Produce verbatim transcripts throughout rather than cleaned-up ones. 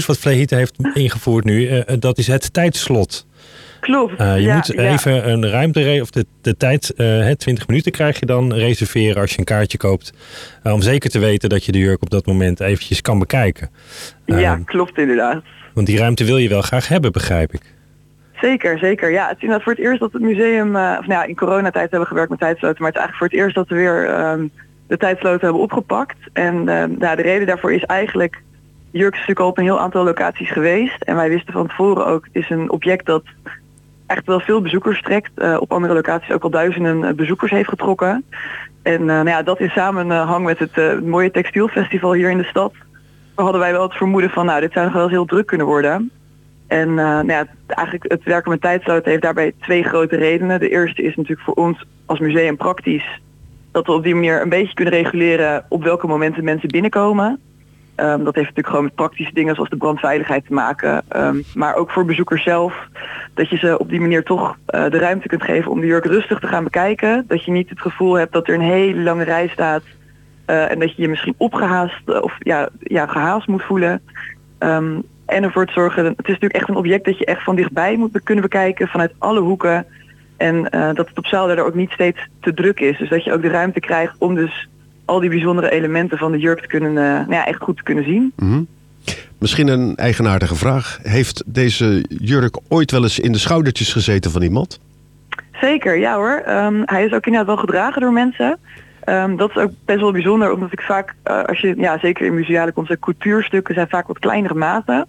wat Vlehite heeft ingevoerd nu, uh, dat is het tijdslot. Klopt. Uh, je ja, moet ja. even een ruimte, re- of de, de tijd, uh, twintig minuten krijg je dan reserveren als je een kaartje koopt. Uh, om zeker te weten dat je de jurk op dat moment eventjes kan bekijken. Uh, Ja, klopt inderdaad. Want die ruimte wil je wel graag hebben, begrijp ik. Zeker, zeker. Ja, het is inderdaad voor het eerst dat het museum, uh, of nou ja, in coronatijd hebben we gewerkt met tijdsloten, maar het is eigenlijk voor het eerst dat we weer um, de tijdsloten hebben opgepakt. En uh, nou, de reden daarvoor is eigenlijk, jurk is natuurlijk al op een heel aantal locaties geweest. En wij wisten van tevoren ook, het is een object dat echt wel veel bezoekers trekt. Uh, op andere locaties ook al duizenden uh, bezoekers heeft getrokken. En uh, nou ja, dat in samenhang met het uh, mooie textielfestival hier in de stad, hadden wij wel het vermoeden van, nou, dit zou nog wel eens heel druk kunnen worden. En uh, nou ja, eigenlijk het werken met tijdsloten heeft daarbij twee grote redenen. De eerste is natuurlijk voor ons als museum praktisch, dat we op die manier een beetje kunnen reguleren op welke momenten mensen binnenkomen. Um, dat heeft natuurlijk gewoon met praktische dingen zoals de brandveiligheid te maken. Um, maar ook voor bezoekers zelf, dat je ze op die manier toch uh, de ruimte kunt geven om de jurk rustig te gaan bekijken. Dat je niet het gevoel hebt dat er een hele lange rij staat uh, en dat je je misschien opgehaast uh, of ja, ja, gehaast moet voelen. Um, en ervoor te zorgen, het is natuurlijk echt een object dat je echt van dichtbij moet be- kunnen bekijken vanuit alle hoeken. En uh, dat het op zaal daardoor ook niet steeds te druk is. Dus dat je ook de ruimte krijgt om dus al die bijzondere elementen van de jurk te kunnen, uh, nou ja, echt goed te kunnen zien. Mm-hmm. Misschien een eigenaardige vraag. Heeft deze jurk ooit wel eens in de schoudertjes gezeten van iemand? Zeker, ja hoor. Um, hij is ook inderdaad wel gedragen door mensen. Um, dat is ook best wel bijzonder, omdat ik vaak, uh, als je, ja, zeker in museale concept, couturestukken zijn vaak wat kleinere maten.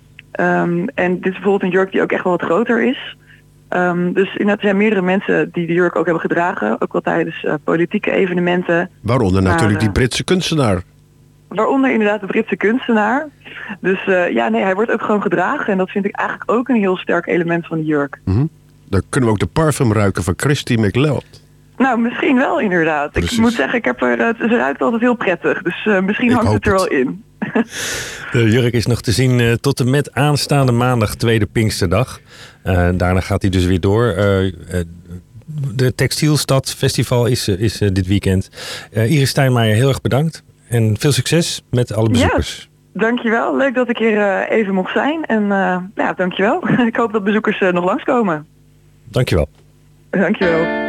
Um, en dit is bijvoorbeeld een jurk die ook echt wel wat groter is. Um, dus inderdaad, er zijn meerdere mensen die de jurk ook hebben gedragen. Ook wel tijdens uh, politieke evenementen. Waaronder maar, natuurlijk die uh, Britse kunstenaar. Waaronder inderdaad de Britse kunstenaar. Dus uh, ja, nee, hij wordt ook gewoon gedragen. En dat vind ik eigenlijk ook een heel sterk element van de jurk. Mm-hmm. Dan kunnen we ook de parfum ruiken van Christy McLeod. Nou, misschien wel inderdaad. Precies. Ik moet zeggen, ik heb er, het ruikt altijd heel prettig. Dus uh, misschien Ik hangt het er hoop wel het. in. De jurk is nog te zien uh, tot en met aanstaande maandag, tweede Pinksterdag. Uh, daarna gaat hij dus weer door. Uh, uh, de Textielstad Festival is, uh, is uh, dit weekend. Uh, Iris Steinmeijer, heel erg bedankt. En veel succes met alle bezoekers. Ja, dankjewel. Leuk dat ik hier uh, even mocht zijn. En uh, ja, dankjewel. Ik hoop dat bezoekers uh, nog langskomen. Dankjewel. Dankjewel.